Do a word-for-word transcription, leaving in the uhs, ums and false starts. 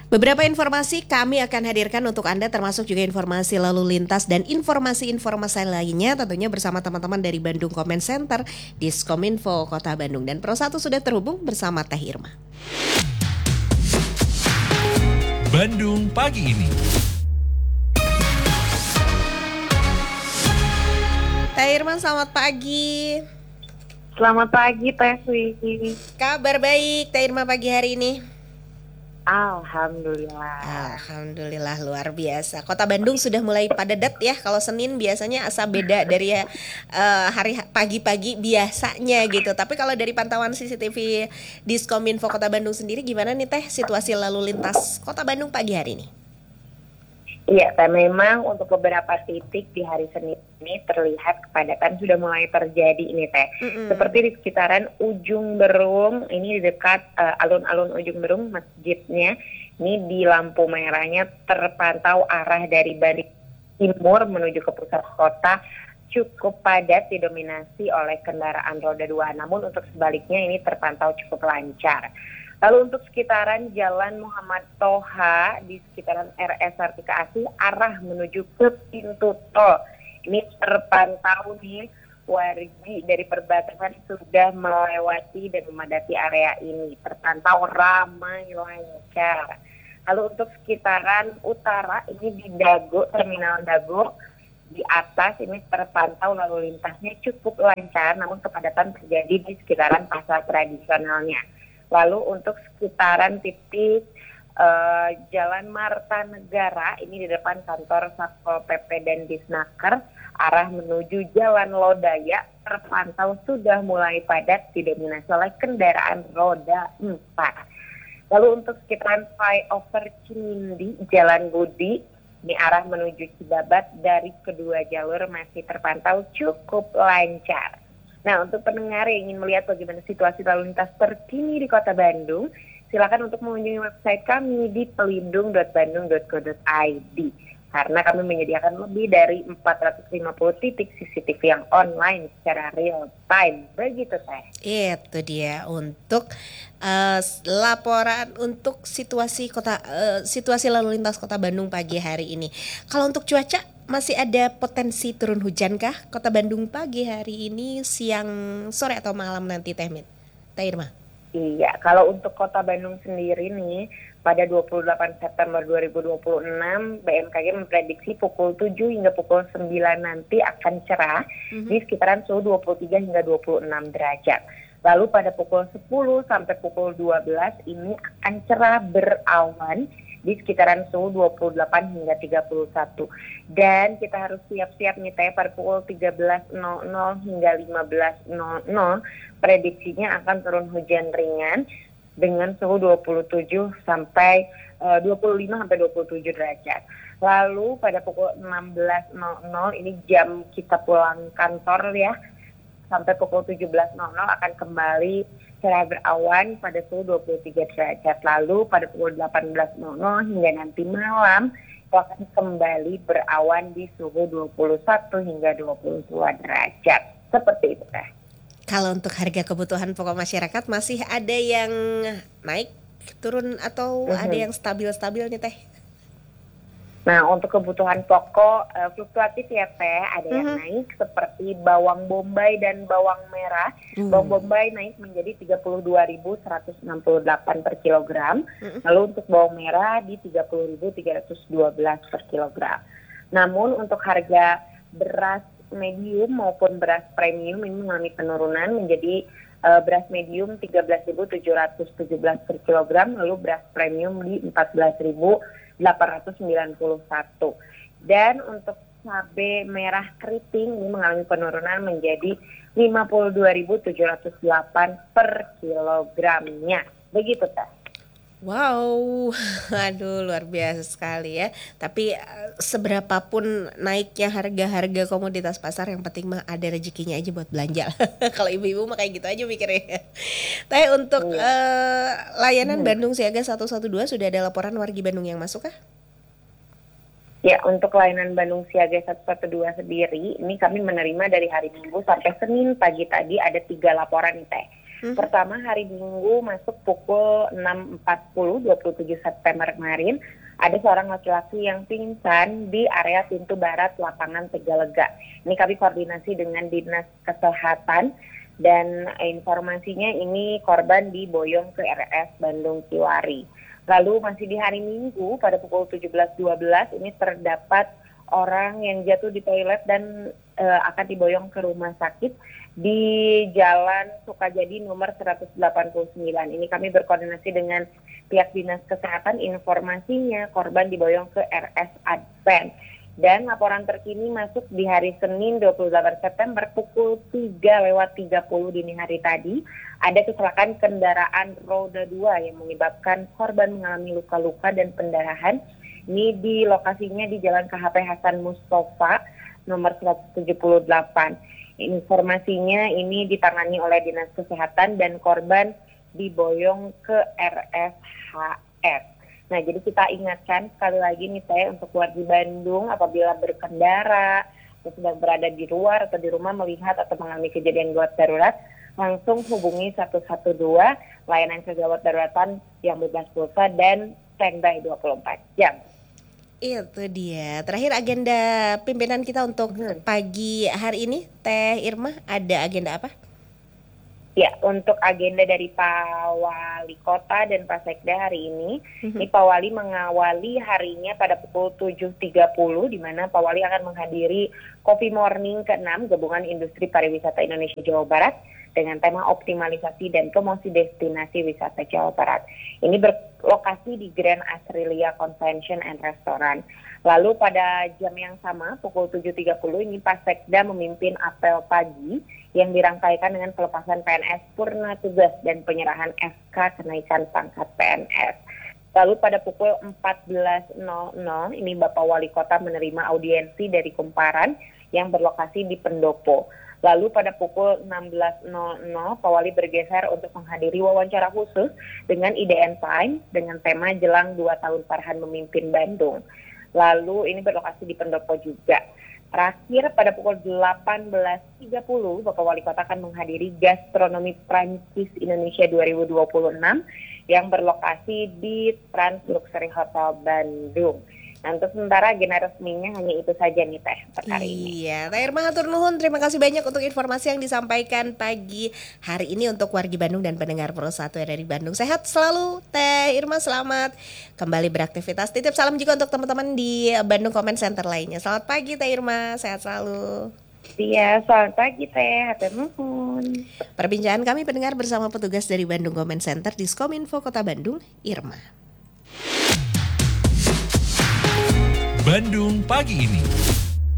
Beberapa informasi kami akan hadirkan untuk Anda, termasuk juga informasi lalu lintas dan informasi-informasi lainnya tentunya bersama teman-teman dari Bandung Comment Center Diskominfo Kota Bandung. Dan Pro satu sudah terhubung bersama Teh Irma. Bandung pagi ini. Teh Irma, selamat pagi. Selamat pagi Teh Swi. Kabar baik Teh Irma pagi hari ini? Alhamdulillah. Alhamdulillah, luar biasa. Kota Bandung sudah mulai padat ya. Kalau Senin biasanya asa beda dari uh, hari pagi-pagi biasanya gitu. Tapi kalau dari pantauan C C T V Diskominfo Kota Bandung sendiri, gimana nih Teh situasi lalu lintas Kota Bandung pagi hari ini? Iya, Teh, memang untuk beberapa titik di hari Senin ini terlihat kepadatan sudah mulai terjadi ini Teh. Mm-hmm. Seperti di sekitaran Ujung Berung, ini di dekat uh, alun-alun Ujung Berung, masjidnya. Ini di lampu merahnya terpantau arah dari Bali Timur menuju ke pusat kota cukup padat, didominasi oleh kendaraan roda dua. Namun untuk sebaliknya ini terpantau cukup lancar. Lalu untuk sekitaran Jalan Muhammad Toha di sekitaran R S Sartika Asih arah menuju ke pintu tol. Ini terpantau nih wargi dari perbatasan sudah melewati dan memadati area ini. Terpantau ramai lancar. Lalu untuk sekitaran utara ini di Dago, Terminal Dago di atas ini terpantau lalu lintasnya cukup lancar, namun kepadatan terjadi di sekitaran pasar tradisionalnya. Lalu untuk sekitaran titik uh, Jalan Marta Negara, ini di depan kantor Satpol P P dan Disnaker, arah menuju Jalan Lodaya, terpantau sudah mulai padat, didominasi oleh kendaraan roda empat. Lalu untuk sekitaran flyover Cimindi, Jalan Budi, ini arah menuju Cibabat dari kedua jalur masih terpantau cukup lancar. Nah, untuk pendengar yang ingin melihat bagaimana situasi lalu lintas terkini di Kota Bandung, silakan untuk mengunjungi website kami di pelindung dot bandung dot co dot i d. Karena kami menyediakan lebih dari empat ratus lima puluh titik C C T V yang online secara real time. Begitu, Teh. Itu dia untuk uh, laporan untuk situasi kota uh, situasi lalu lintas Kota Bandung pagi hari ini. Kalau untuk cuaca, masih ada potensi turun hujan kah Kota Bandung pagi hari ini, siang, sore atau malam nanti Teh Mit? Teh Irma. Iya, kalau untuk Kota Bandung sendiri nih, pada dua puluh delapan September dua ribu dua puluh enam, B M K G memprediksi pukul tujuh hingga pukul sembilan nanti akan cerah, mm-hmm. di sekitaran suhu dua puluh tiga hingga dua puluh enam derajat. Lalu pada pukul sepuluh sampai pukul dua belas ini akan cerah berawan di sekitaran suhu dua puluh delapan hingga tiga puluh satu. Dan kita harus siap-siap nih Teh, pada pukul tiga belas hingga lima belas prediksinya akan turun hujan ringan dengan suhu dua puluh tujuh sampai uh, dua puluh lima sampai dua puluh tujuh derajat. Lalu pada pukul enam belas ini jam kita pulang kantor ya, sampai pukul tujuh belas akan kembali cerah berawan pada suhu dua puluh tiga derajat. Lalu pada pukul delapan belas hingga nanti malam itu akan kembali berawan di suhu dua puluh satu hingga dua puluh dua derajat. Seperti itu Teh. Kalau untuk harga kebutuhan pokok masyarakat masih ada yang naik, turun atau mm-hmm. ada yang stabil-stabil nih Teh? Nah, untuk kebutuhan pokok uh, fluktuatif ya Teh, ada mm-hmm. yang naik seperti bawang bombay dan bawang merah. Mm. Bawang bombay naik menjadi tiga puluh dua ribu seratus enam puluh delapan per kilogram. Mm-hmm. Lalu untuk bawang merah di tiga puluh ribu tiga ratus dua belas per kilogram. Namun untuk harga beras medium maupun beras premium ini mengalami penurunan menjadi uh, beras medium tiga belas ribu tujuh ratus tujuh belas per kilogram, lalu beras premium di empat belas ribu delapan ratus sembilan puluh satu. Dan untuk cabai merah keriting ini mengalami penurunan menjadi lima puluh dua ribu tujuh ratus delapan per kilogramnya. Begitu Teh. Wow, aduh luar biasa sekali ya. Tapi seberapapun naiknya harga-harga komoditas pasar, yang penting mah ada rezekinya aja buat belanja. Kalau ibu-ibu mah kayak gitu aja mikirnya. Tapi untuk hmm. uh, layanan hmm. Bandung Siaga seratus dua belas sudah ada laporan wargi Bandung yang masuk kah? Ya, untuk layanan Bandung Siaga seratus dua belas sendiri, ini kami menerima dari hari Minggu sampai Senin pagi tadi ada tiga laporan nih Teh. Mm-hmm. Pertama hari Minggu masuk pukul enam empat puluh dua puluh tujuh September kemarin, ada seorang laki-laki yang pingsan di area pintu barat lapangan Tegalega. Ini kami koordinasi dengan Dinas Kesehatan dan informasinya ini korban diboyong ke R S Bandung Kiwari. Lalu masih di hari Minggu pada pukul tujuh belas dua belas ini terdapat orang yang jatuh di toilet dan e, akan diboyong ke rumah sakit di Jalan Sukajadi nomor seratus delapan puluh sembilan. Ini kami berkoordinasi dengan pihak Dinas Kesehatan, informasinya korban diboyong ke R S Advent. Dan laporan terkini masuk di hari Senin dua puluh delapan September pukul tiga lewat tiga puluh dini hari tadi. Ada kecelakaan kendaraan roda dua yang menyebabkan korban mengalami luka-luka dan pendarahan. Ini di lokasinya di Jalan K H P Hasan Mustafa nomor seratus tujuh puluh delapan. Informasinya ini ditangani oleh Dinas Kesehatan dan korban diboyong ke R S H S. Nah, jadi kita ingatkan sekali lagi nih Teh, untuk warga Bandung apabila berkendara atau sedang berada di luar atau di rumah melihat atau mengalami kejadian gawat darurat, langsung hubungi satu satu dua, layanan kegawat daruratan yang bebas pulsa dan standby dua puluh empat jam. Itu dia. Terakhir agenda pimpinan kita untuk hmm. pagi hari ini, Teh Irma, ada agenda apa? Ya, untuk agenda dari Pak Wali Kota dan Pak Sekda hari ini, mm-hmm. ini Pak Wali mengawali harinya pada pukul tujuh tiga puluh, di mana Pak Wali akan menghadiri Coffee Morning keenam Gabungan Industri Pariwisata Indonesia Jawa Barat dengan tema optimalisasi dan promosi destinasi wisata Jawa Barat. Ini berlokasi di Grand Australia Convention and Restaurant. Lalu pada jam yang sama, pukul tujuh tiga puluh, ini Pak Sekda memimpin apel pagi yang dirangkaikan dengan pelepasan P N S purna tugas dan penyerahan S K kenaikan pangkat P N S. Lalu pada pukul empat belas nol nol, ini Bapak Wali Kota menerima audiensi dari Kumparan yang berlokasi di Pendopo. Lalu pada pukul enam belas nol nol, Pak Wali bergeser untuk menghadiri wawancara khusus dengan I D N Times dengan tema Jelang dua tahun Farhan memimpin Bandung. Lalu ini berlokasi di Pendopo juga. Terakhir pada pukul delapan belas tiga puluh, Bapak Wali Kota akan menghadiri Gastronomi Prancis Indonesia dua ribu dua puluh enam yang berlokasi di Trans Luxury Hotel Bandung. Nah, untuk sementara agenda resminya hanya itu saja nih Teh per hari ini. Iya, Teh Irma hatur nuhun, terima kasih banyak untuk informasi yang disampaikan pagi hari ini untuk wargi Bandung dan pendengar Pro satu dari Bandung. Sehat selalu Teh Irma, selamat kembali beraktivitas. Titip salam juga untuk teman-teman di Bandung Comment Center lainnya. Selamat pagi Teh Irma, sehat selalu. Iya, selamat pagi Teh, hatur nuhun. Perbincangan kami pendengar bersama petugas dari Bandung Comment Center Diskominfo Kota Bandung, Irma. Bandung pagi ini.